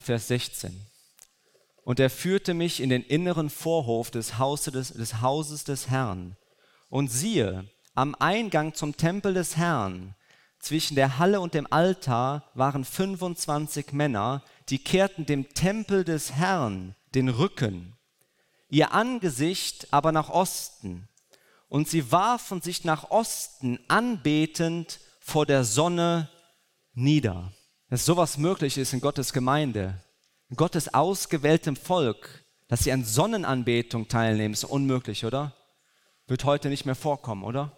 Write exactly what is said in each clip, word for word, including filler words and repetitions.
Vers sechzehn. Und er führte mich in den inneren Vorhof des Hauses des, des Hauses des Herrn. Und siehe, am Eingang zum Tempel des Herrn, zwischen der Halle und dem Altar, waren fünfundzwanzig Männer, die kehrten dem Tempel des Herrn den Rücken, ihr Angesicht aber nach Osten. Und sie warfen sich nach Osten anbetend vor der Sonne nieder. Dass sowas möglich ist in Gottes Gemeinde, in Gottes ausgewähltem Volk, dass sie an Sonnenanbetung teilnehmen, ist unmöglich, oder? Wird heute nicht mehr vorkommen, oder?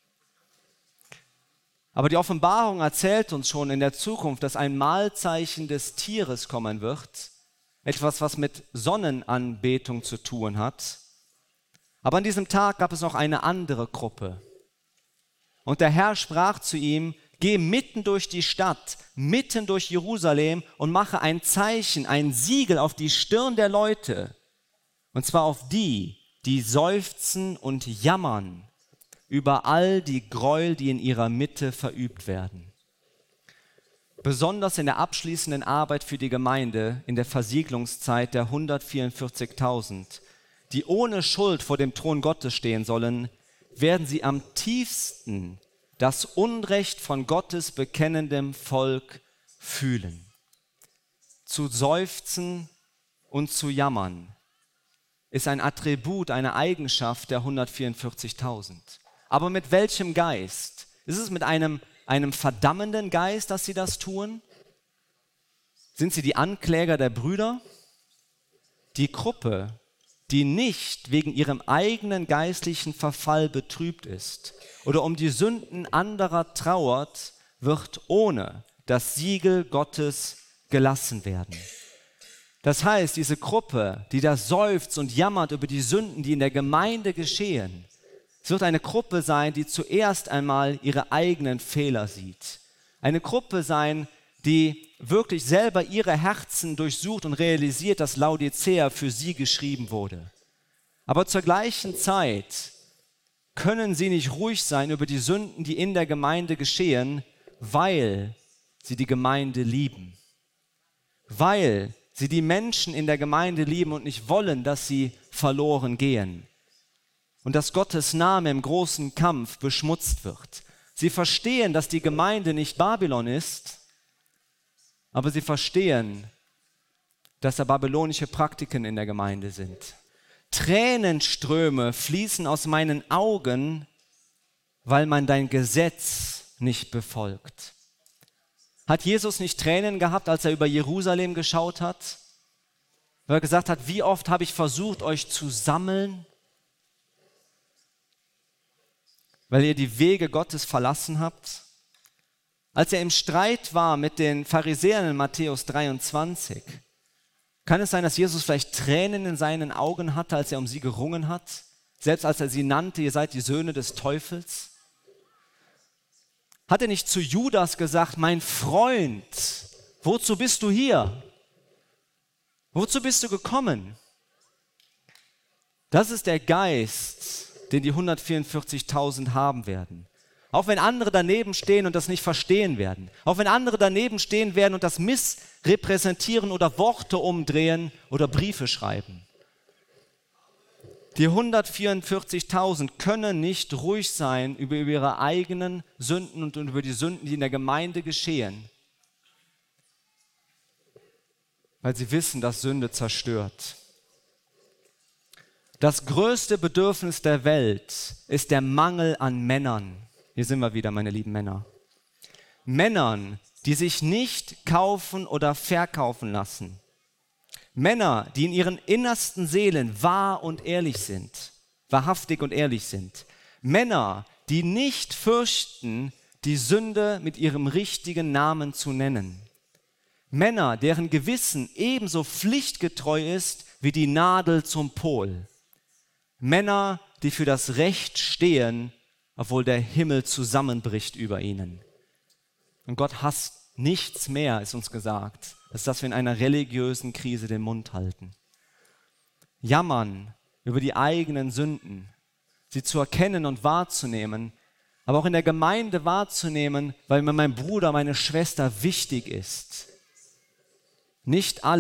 Aber die Offenbarung erzählt uns schon in der Zukunft, dass ein Mahlzeichen des Tieres kommen wird, etwas, was mit Sonnenanbetung zu tun hat. Aber an diesem Tag gab es noch eine andere Gruppe. Und der Herr sprach zu ihm: Geh mitten durch die Stadt, mitten durch Jerusalem und mache ein Zeichen, ein Siegel auf die Stirn der Leute. Und zwar auf die, die seufzen und jammern über all die Gräuel, die in ihrer Mitte verübt werden. Besonders in der abschließenden Arbeit für die Gemeinde in der Versiegelungszeit der hundertvierundvierzigtausend, die ohne Schuld vor dem Thron Gottes stehen sollen, werden sie am tiefsten das Unrecht von Gottes bekennendem Volk fühlen. Zu seufzen und zu jammern ist ein Attribut, eine Eigenschaft der hundertvierundvierzigtausend. Aber mit welchem Geist? Ist es mit einem, einem verdammenden Geist, dass sie das tun? Sind sie die Ankläger der Brüder? Die Gruppe, die nicht wegen ihrem eigenen geistlichen Verfall betrübt ist oder um die Sünden anderer trauert, wird ohne das Siegel Gottes gelassen werden. Das heißt, diese Gruppe, die da seufzt und jammert über die Sünden, die in der Gemeinde geschehen, es wird eine Gruppe sein, die zuerst einmal ihre eigenen Fehler sieht. Eine Gruppe sein, die wirklich selber ihre Herzen durchsucht und realisiert, dass Laodicea für sie geschrieben wurde. Aber zur gleichen Zeit können sie nicht ruhig sein über die Sünden, die in der Gemeinde geschehen, weil sie die Gemeinde lieben. Weil sie die Menschen in der Gemeinde lieben und nicht wollen, dass sie verloren gehen. Und dass Gottes Name im großen Kampf beschmutzt wird. Sie verstehen, dass die Gemeinde nicht Babylon ist, aber sie verstehen, dass da babylonische Praktiken in der Gemeinde sind. Tränenströme fließen aus meinen Augen, weil man dein Gesetz nicht befolgt. Hat Jesus nicht Tränen gehabt, als er über Jerusalem geschaut hat? Weil er gesagt hat, wie oft habe ich versucht, euch zu sammeln, weil ihr die Wege Gottes verlassen habt? Als er im Streit war mit den Pharisäern in Matthäus dreiundzwanzig, kann es sein, dass Jesus vielleicht Tränen in seinen Augen hatte, als er um sie gerungen hat? Selbst als er sie nannte, ihr seid die Söhne des Teufels? Hat er nicht zu Judas gesagt, mein Freund, wozu bist du hier? Wozu bist du gekommen? Das ist der Geist, den die hundertvierundvierzigtausend haben werden. Auch wenn andere daneben stehen und das nicht verstehen werden. Auch wenn andere daneben stehen werden und das missrepräsentieren oder Worte umdrehen oder Briefe schreiben. Die hundertvierundvierzigtausend können nicht ruhig sein über ihre eigenen Sünden und über die Sünden, die in der Gemeinde geschehen, weil sie wissen, dass Sünde zerstört. Das größte Bedürfnis der Welt ist der Mangel an Männern. Hier sind wir wieder, meine lieben Männer. Männern, die sich nicht kaufen oder verkaufen lassen. Männer, die in ihren innersten Seelen wahr und ehrlich sind, wahrhaftig und ehrlich sind. Männer, die nicht fürchten, die Sünde mit ihrem richtigen Namen zu nennen. Männer, deren Gewissen ebenso pflichtgetreu ist wie die Nadel zum Pol. Männer, die für das Recht stehen, obwohl der Himmel zusammenbricht über ihnen. Und Gott hasst nichts mehr, ist uns gesagt, als dass wir in einer religiösen Krise den Mund halten. Jammern über die eigenen Sünden, sie zu erkennen und wahrzunehmen, aber auch in der Gemeinde wahrzunehmen, weil mir mein Bruder, meine Schwester wichtig ist. Nicht alle